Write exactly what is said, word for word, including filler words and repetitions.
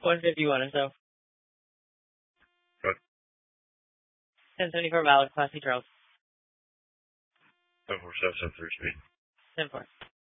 one fifty-one or so. What? ten seventy-four valid, Class C Charles. seven four seven seven three speed. ten four.